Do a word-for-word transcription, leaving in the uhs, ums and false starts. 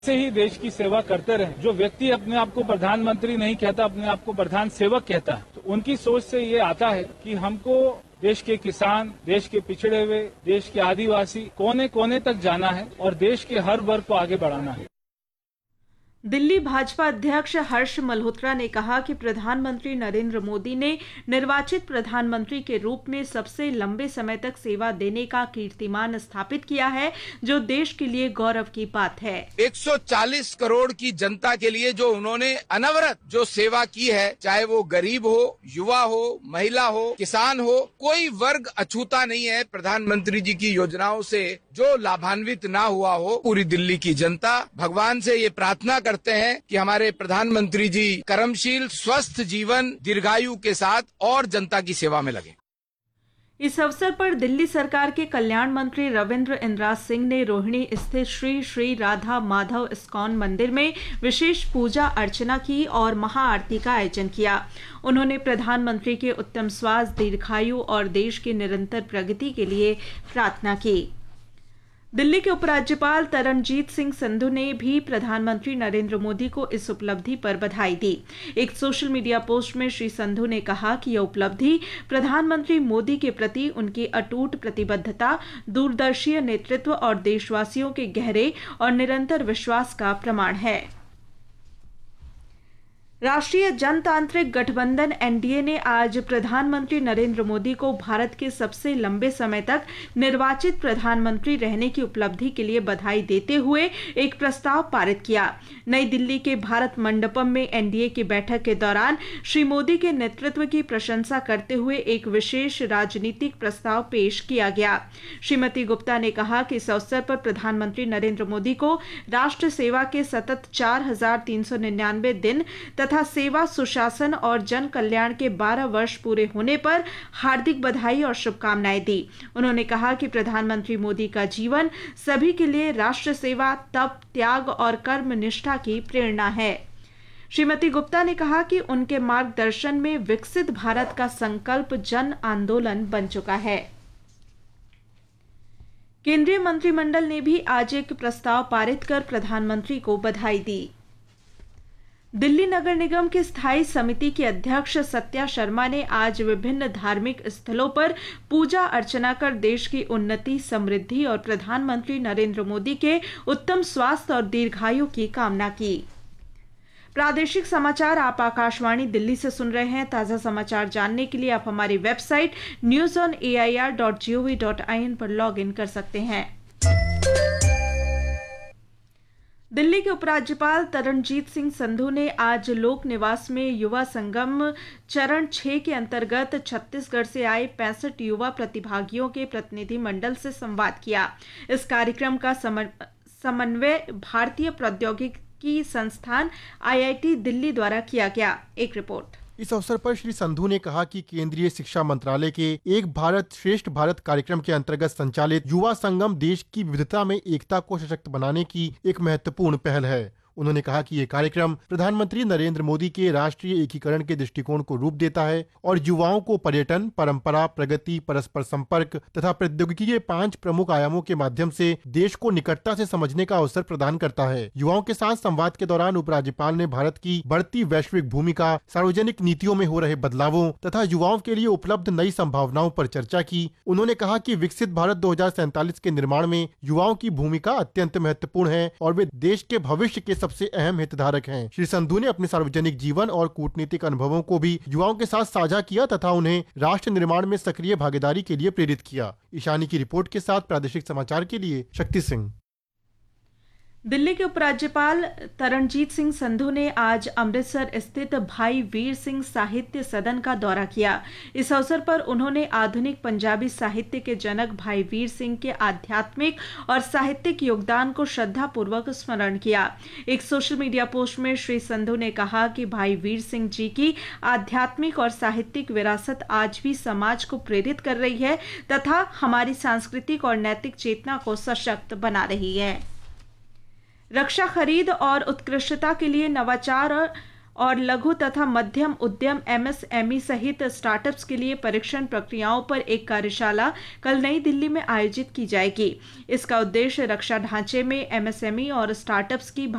से ही देश की सेवा करते रहे। जो व्यक्ति अपने आप को प्रधानमंत्री नहीं कहता, अपने आप को प्रधान सेवक कहता है, तो उनकी सोच से ये आता है कि हमको देश के किसान, देश के पिछड़े हुए, देश के आदिवासी कोने कोने तक जाना है और देश के हर वर्ग को आगे बढ़ाना है। दिल्ली भाजपा अध्यक्ष हर्ष मल्होत्रा ने कहा कि प्रधानमंत्री नरेंद्र मोदी ने निर्वाचित प्रधानमंत्री के रूप में सबसे लंबे समय तक सेवा देने का कीर्तिमान स्थापित किया है, जो देश के लिए गौरव की बात है। एक सौ चालीस करोड़ की जनता के लिए जो उन्होंने अनवरत जो सेवा की है, चाहे वो गरीब हो, युवा हो, महिला हो, किसान हो, कोई वर्ग अछूता नहीं है प्रधानमंत्री जी की योजनाओं से जो लाभान्वित ना हुआ हो। पूरी दिल्ली की जनता भगवान से ये प्रार्थना करते हैं कि हमारे प्रधानमंत्री जी कर्मशील, स्वस्थ जीवन, दीर्घायु के साथ और जनता की सेवा में लगे। इस अवसर पर दिल्ली सरकार के कल्याण मंत्री रविंद्र इंद्राज सिंह ने रोहिणी स्थित श्री श्री राधा माधव इस्कॉन मंदिर में विशेष पूजा अर्चना की और महाआरती का आयोजन किया। उन्होंने प्रधानमंत्री के उत्तम स्वास्थ्य, दीर्घायु और देश की निरंतर प्रगति के लिए प्रार्थना की। दिल्ली के उपराज्यपाल तरणजीत सिंह संधू ने भी प्रधानमंत्री नरेंद्र मोदी को इस उपलब्धि पर बधाई दी। एक सोशल मीडिया पोस्ट में श्री संधू ने कहा कि यह उपलब्धि प्रधानमंत्री मोदी के प्रति उनकी अटूट प्रतिबद्धता, दूरदर्शी नेतृत्व और देशवासियों के गहरे और निरंतर विश्वास का प्रमाण है। राष्ट्रीय जनतांत्रिक गठबंधन एनडीए ने आज प्रधानमंत्री नरेंद्र मोदी को भारत के सबसे लंबे समय तक निर्वाचित प्रधानमंत्री रहने की उपलब्धि के लिए बधाई देते हुए एक प्रस्ताव पारित किया। नई दिल्ली के भारत मंडपम में एनडीए की बैठक के दौरान श्री मोदी के नेतृत्व की प्रशंसा करते हुए एक विशेष राजनीतिक प्रस्ताव पेश किया गया। श्रीमती गुप्ता ने कहा कि इस अवसर पर प्रधानमंत्री नरेंद्र मोदी को राष्ट्र सेवा के सतत चार हजार तीन सौ निन्यानवे दिन तथा सेवा, सुशासन और जन कल्याण के बारह वर्ष पूरे होने पर हार्दिक बधाई और शुभकामनाएं दी। उन्होंने कहा कि प्रधानमंत्री मोदी का जीवन सभी के लिए राष्ट्र सेवा, तप, त्याग और कर्म निष्ठा की प्रेरणा है। श्रीमती गुप्ता ने कहा कि उनके मार्गदर्शन में विकसित भारत का संकल्प जन आंदोलन बन चुका है। केंद्रीय मंत्रिमंडल ने भी आज एक प्रस्ताव पारित कर प्रधानमंत्री को बधाई दी। दिल्ली नगर निगम की स्थायी समिति की अध्यक्ष सत्या शर्मा ने आज विभिन्न धार्मिक स्थलों पर पूजा अर्चना कर देश की उन्नति, समृद्धि और प्रधानमंत्री नरेंद्र मोदी के उत्तम स्वास्थ्य और दीर्घायु की कामना की। प्रादेशिक समाचार आप आकाशवाणी दिल्ली से सुन रहे हैं। ताजा समाचार जानने के लिए आप हमारी website news on A I R dot G O V dot I N पर लॉग इन कर सकते हैं। दिल्ली के उपराज्यपाल तरणजीत सिंह संधू ने आज लोक निवास में युवा संगम चरण छह के अंतर्गत छत्तीसगढ़ से आए पैंसठ युवा प्रतिभागियों के प्रतिनिधि मंडल से संवाद किया। इस कार्यक्रम का समन्वय भारतीय प्रौद्योगिकी संस्थान आई आई टी दिल्ली द्वारा किया गया। एक रिपोर्ट। इस अवसर पर श्री संधू ने कहा कि केंद्रीय शिक्षा मंत्रालय के एक भारत श्रेष्ठ भारत कार्यक्रम के अंतर्गत संचालित युवा संगम देश की विविधता में एकता को सशक्त बनाने की एक महत्वपूर्ण पहल है। उन्होंने कहा कि ये कार्यक्रम प्रधानमंत्री नरेंद्र मोदी के राष्ट्रीय एकीकरण के दृष्टिकोण को रूप देता है और युवाओं को पर्यटन, परंपरा, प्रगति, परस्पर संपर्क तथा प्रौद्योगिकी के पांच प्रमुख आयामों के माध्यम से देश को निकटता से समझने का अवसर प्रदान करता है। युवाओं के साथ संवाद के दौरान उपराज्यपाल ने भारत की बढ़ती वैश्विक भूमिका, सार्वजनिक नीतियों में हो रहे बदलावों तथा युवाओं के लिए उपलब्ध नई संभावनाओं पर चर्चा की। उन्होंने कहा कि विकसित भारत दो हजार सैंतालीस के निर्माण में युवाओं की भूमिका अत्यंत महत्वपूर्ण है और वे देश के भविष्य के सबसे अहम हितधारक हैं। श्री संधू ने अपने सार्वजनिक जीवन और कूटनीतिक अनुभवों को भी युवाओं के साथ साझा किया तथा उन्हें राष्ट्र निर्माण में सक्रिय भागीदारी के लिए प्रेरित किया। ईशानी की रिपोर्ट के साथ प्रादेशिक समाचार के लिए शक्ति सिंह। दिल्ली के उपराज्यपाल तरणजीत सिंह संधू ने आज अमृतसर स्थित भाई वीर सिंह साहित्य सदन का दौरा किया। इस अवसर पर उन्होंने आधुनिक पंजाबी साहित्य के जनक भाई वीर सिंह के आध्यात्मिक और साहित्यिक योगदान को श्रद्धापूर्वक स्मरण किया। एक सोशल मीडिया पोस्ट में श्री संधू ने कहा कि भाई वीर सिंह जी की आध्यात्मिक और साहित्यिक विरासत आज भी समाज को प्रेरित कर रही है तथा हमारी सांस्कृतिक और नैतिक चेतना को सशक्त बना रही है। रक्षा खरीद और उत्कृष्टता के लिए नवाचार और लघु तथा मध्यम उद्यम एमएसएमई सहित स्टार्टअप्स के लिए परीक्षण प्रक्रियाओं पर एक कार्यशाला कल नई दिल्ली में आयोजित की जाएगी। इसका उद्देश्य रक्षा ढांचे में एमएसएमई और स्टार्टअप्स की